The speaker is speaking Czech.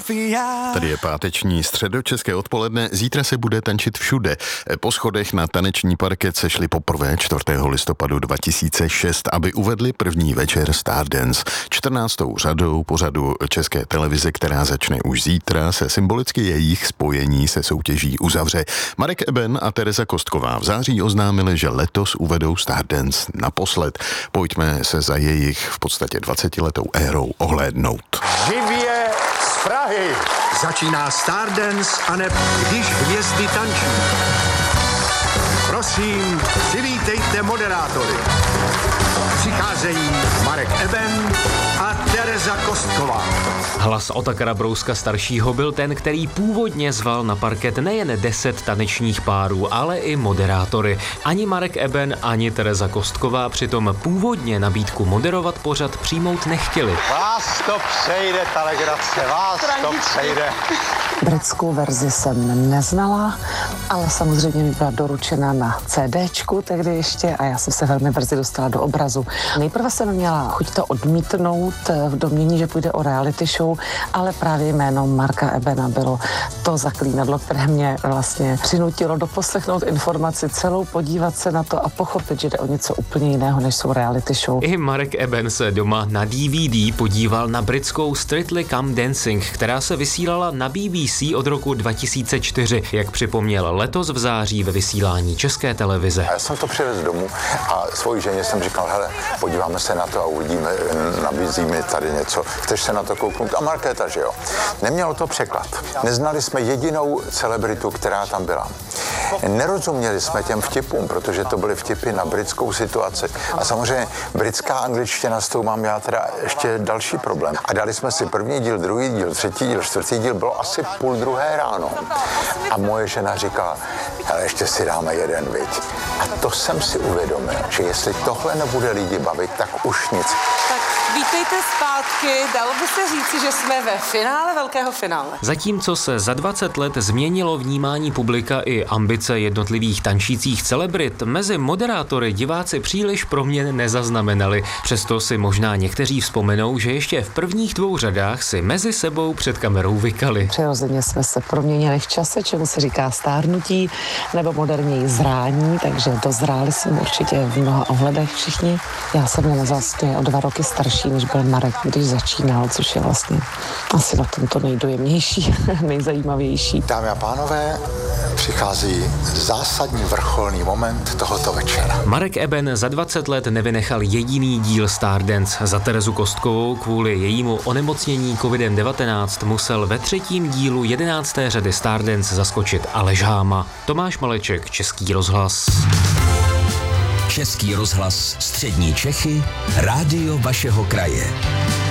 Sofia. Tady je páteční středočeské odpoledne, zítra se bude tančit všude. Po schodech na taneční parket se šli poprvé 4. listopadu 2006, aby uvedli první večer Stardance. 14. řadou pořadu České televize, která začne už zítra, se symbolicky jejich spojení se soutěží uzavře. Marek Eben a Tereza Kostková v září oznámili, že letos uvedou Stardance naposled. Pojďme se za jejich v podstatě 20letou érou ohlédnout. Živě z Prahy. Začíná Stardance a ne když hvězdy tančí. Prosím, přivítejte moderátory. Přicházejí Marek Eben a Tereza Kostková. Hlas Otakara Brouska staršího byl ten, který původně zval na parket nejen 10 tanečních párů, ale i moderátory. Ani Marek Eben, ani Tereza Kostková přitom původně nabídku moderovat pořad přijmout nechtěli. Vás to přejde, ta legrace, vás to přejde. Britskou verzi jsem neznala, ale samozřejmě mi byla doručena na CDčku tehdy ještě a já jsem se velmi brzy dostala do obrazu. Nejprve jsem měla chuť to odmítnout v domnění, že půjde o reality show, ale právě jméno Marka Ebena bylo to zaklínadlo, které mě vlastně přinutilo doposlechnout informaci celou, podívat se na to a pochopit, že jde o něco úplně jiného, než jsou reality show. I Marek Eben se doma na DVD podíval na britskou Strictly Come Dancing, která se vysílala na BBC od roku 2004, jak připomněl letos v září ve vysílání České televize. Já jsem to přivez domů a svojí ženě jsem říkal, hele, podíváme se na to a uvidíme, nabízí mi tady něco. Chceš se na to kouknout? A Markéta, že jo. Nemělo to překlad. Neznali jsme jedinou celebritu, která tam byla. Nerozuměli jsme těm vtipům, protože to byly vtipy na britskou situaci. A samozřejmě britská angličtina, s tou mám já teda ještě další problém. A dali jsme si první díl, druhý díl, třetí díl, čtvrtý díl, bylo asi 1:30 ráno. A moje žena říkala, ale ještě si dáme jeden, viď. A to jsem si uvědomil, že jestli tohle nebude lidi bavit, tak už nic. Tak vítejte zpátky. Dalo by se říci, že jsme ve finále velkého finále. Zatímco se za 20 let změnilo vnímání publika i ambice jednotlivých tančících celebrit, mezi moderátory diváci příliš proměn nezaznamenali. Přesto si možná někteří vzpomenou, že ještě v prvních 2 řadách si mezi sebou před kamerou vykali. Přirozeně jsme se proměnili v čase, čemu se říká stárnutí, nebo moderněji zrání, takže dozráli jsme určitě v mnoha ohledech všichni. Já jsem měla vlastně o 2 roky starší, než byl Marek, když začínal, což je vlastně asi na tomto nejdojemnější, nejzajímavější. Dámy a pánové, přichází zásadní vrcholný moment tohoto večera. Marek Eben za 20 let nevynechal jediný díl Stardance. Za Terezu Kostkovou kvůli jejímu onemocnění COVID-19 musel ve 3. dílu 11. řady Stardance zaskočit Aleš Háma. Tomáš Maleček, Český rozhlas. Český rozhlas Střední Čechy, rádio vašeho kraje.